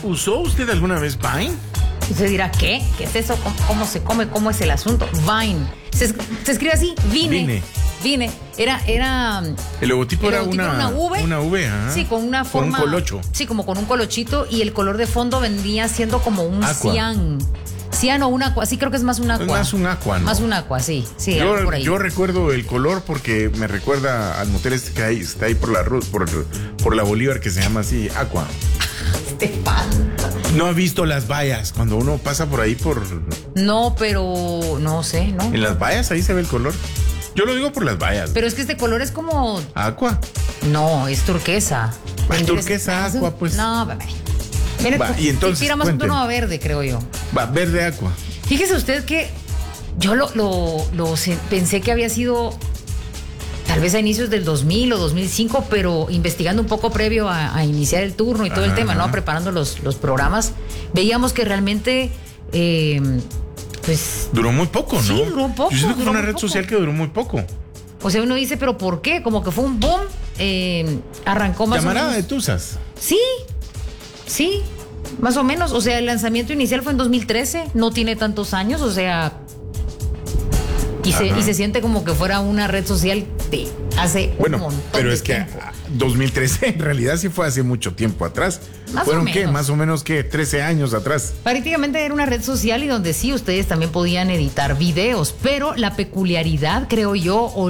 ¿Usó usted alguna vez Vine? Usted dirá, ¿qué? ¿Qué es eso? ¿Cómo se come? ¿Cómo es el asunto? Vine. Se escribe así, Vine. Era el logotipo era una V. Una V, ajá. Sí, con una forma. Con un colocho. Sí, como con un colochito, y el color de fondo vendría siendo como un aqua. Cian o un aqua. Sí, creo que es más un aqua. Es más un aqua, ¿no? Más un aqua, sí. Por ahí. Yo recuerdo el color porque me recuerda al motel este que está ahí por la Bolívar, que se llama así, Aqua. ¿No ha visto las vallas cuando uno pasa por ahí No, pero no sé, ¿no? En las vallas ahí se ve el color. Yo lo digo por las vallas. Pero es que este color es como... ¿Aqua? No, es turquesa. Turquesa, aqua, pues. No, bebé. Mire, y entonces, tira más un tono a verde, creo yo. Verde aqua. Fíjese usted que yo pensé que había sido tal vez a inicios del 2000 o 2005, pero investigando un poco previo a iniciar el turno y todo el tema, ¿no? Preparando los programas, veíamos que realmente, pues... Duró muy poco, ¿no? Sí, duró poco. Yo siento que fue una red social que duró muy poco. O sea, uno dice, ¿pero por qué? Como que fue un boom, arrancó más Llamarada o menos... de tusas. Sí, más o menos. O sea, el lanzamiento inicial fue en 2013, no tiene tantos años, o sea... Y se siente como que fuera una red social de hace un montón pero es de tiempo. que 2013 en realidad sí fue hace mucho tiempo atrás. ¿Fueron qué? Más o menos, ¿qué? 13 años atrás. Prácticamente era una red social y donde sí ustedes también podían editar videos, pero la peculiaridad, creo yo, o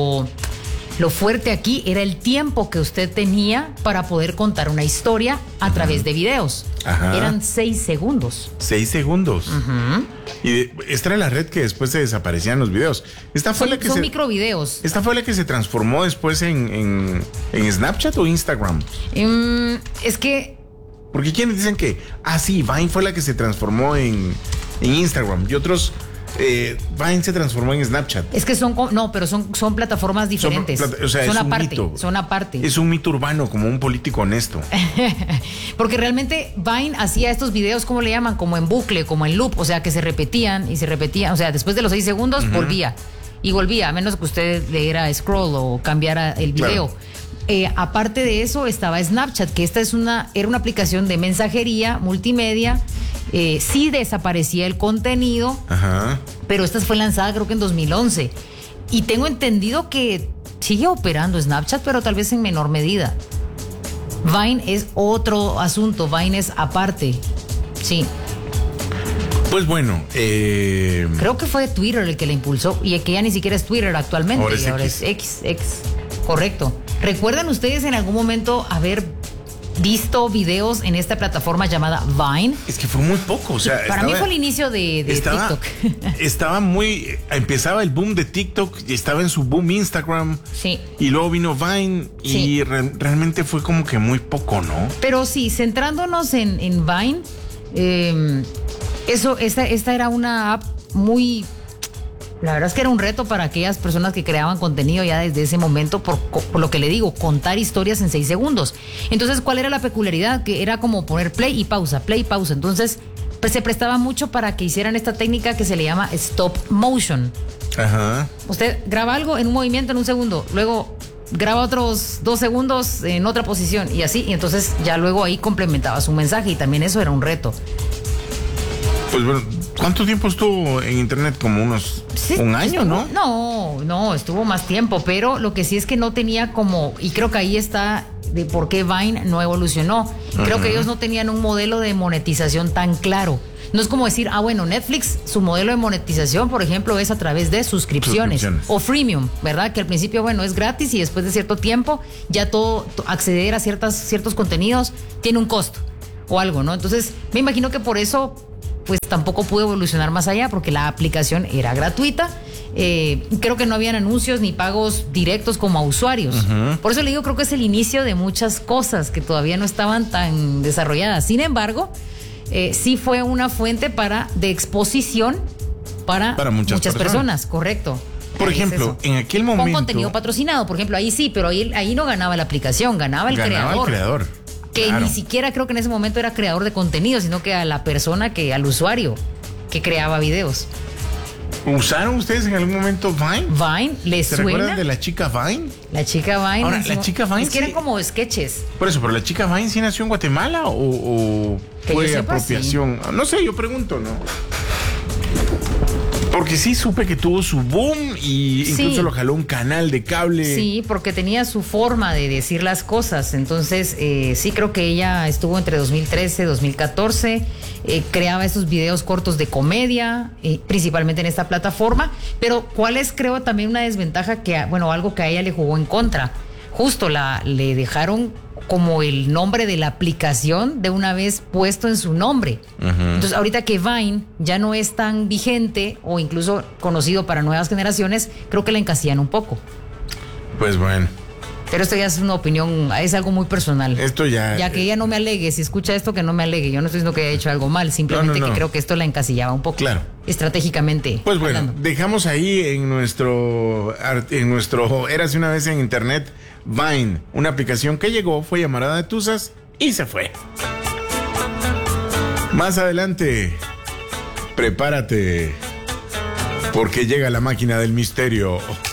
lo fuerte aquí era el tiempo que usted tenía para poder contar una historia a través de videos. Ajá. Eran 6 segundos. 6 segundos. Y esta era la red que después se desaparecían los videos. Son microvideos. ¿Esta fue la que se transformó después en Snapchat o Instagram? Es que... Porque quienes dicen que, sí, Vine fue la que se transformó en Instagram y otros... Vine se transformó en Snapchat. Es que son plataformas diferentes. Son aparte. Es un mito urbano, como un político honesto. Porque realmente Vine hacía estos videos, ¿cómo le llaman? Como en bucle, como en loop, o sea, que se repetían y se repetían. O sea, después de los 6 segundos volvía, a menos que usted le diera scroll o cambiara el video. Claro. Aparte de eso estaba Snapchat, que esta era una aplicación de mensajería multimedia. Sí desaparecía el contenido, pero esta fue lanzada creo que en 2011. Y tengo entendido que sigue operando Snapchat, pero tal vez en menor medida. Vine es otro asunto, Vine es aparte. Sí. Pues bueno, creo que fue Twitter el que la impulsó, y que ya ni siquiera es Twitter actualmente. Ahora es X. Correcto. ¿Recuerdan ustedes en algún momento haber visto videos en esta plataforma llamada Vine? Es que fue muy poco, o sea... Para mí fue el inicio de TikTok. Empezaba el boom de TikTok y estaba en su boom Instagram. Sí. Y luego vino Vine y realmente fue como que muy poco, ¿no? Pero sí, centrándonos en Vine, esta era una app muy... La verdad es que era un reto para aquellas personas que creaban contenido ya desde ese momento, por lo que le digo, contar historias en 6 segundos. Entonces, ¿cuál era la peculiaridad? Que era como poner play y pausa. Entonces, pues se prestaba mucho para que hicieran esta técnica que se le llama stop motion. Ajá. Usted graba algo en un movimiento en 1 segundo, luego graba otros 2 segundos en otra posición y así, y entonces ya luego ahí complementaba su mensaje, y también eso era un reto. Pues bueno, ¿cuánto tiempo estuvo en internet? Como un año, ¿no? No, estuvo más tiempo, pero lo que sí es que no tenía y creo que ahí está de por qué Vine no evolucionó. Creo que ellos no tenían un modelo de monetización tan claro. No es como decir, Netflix, su modelo de monetización, por ejemplo, es a través de suscripciones. O freemium, ¿verdad? Que al principio, es gratis, y después de cierto tiempo, ya acceder a ciertos contenidos tiene un costo o algo, ¿no? Entonces, me imagino que por eso... pues tampoco pudo evolucionar más allá, porque la aplicación era gratuita. Creo que no habían anuncios ni pagos directos como a usuarios. Por eso le digo, creo que es el inicio de muchas cosas que todavía no estaban tan desarrolladas. Sin embargo, sí fue una fuente de exposición para muchas personas, correcto. Por ejemplo, en aquel momento... Con contenido patrocinado, por ejemplo, ahí sí, pero ahí no ganaba la aplicación, ganaba el creador. Que ni siquiera creo que en ese momento era creador de contenido, sino que a la persona al usuario que creaba videos. ¿Usaron ustedes en algún momento Vine? Vine, ¿les ¿Se suena? recuerdan de la chica Vine? La chica Vine. Ahora, la chica Vine es que eran sí. como sketches. Por eso, pero la chica Vine sí nació en Guatemala o Que fue yo sepa, apropiación. No sé, yo pregunto, ¿no? Porque sí supe que tuvo su boom y incluso Sí. lo jaló un canal de cable. Sí, porque tenía su forma de decir las cosas. Entonces, sí creo que ella estuvo entre 2013 y 2014. Creaba esos videos cortos de comedia, principalmente en esta plataforma. Pero, ¿cuál es, creo, también una desventaja que, bueno, algo que a ella le jugó en contra? Justo le dejaron como el nombre de la aplicación de una vez puesto en su nombre. Entonces, ahorita que Vine ya no es tan vigente o incluso conocido para nuevas generaciones, creo que la encasillan un poco. Pues bueno, Pero esto ya es una opinión, es algo muy personal. esto ya... Ya que ella no me alegue, si escucha esto, que no me alegue. Yo no estoy diciendo que haya hecho algo mal, simplemente No. que creo que esto la encasillaba un poco. Claro. Estratégicamente. Pues bueno, hablando. dejamos ahí en nuestro Érase una vez en internet, Vine, una aplicación que llegó, fue llamarada de Tuzas y se fue. Más adelante, prepárate, porque llega la máquina del misterio.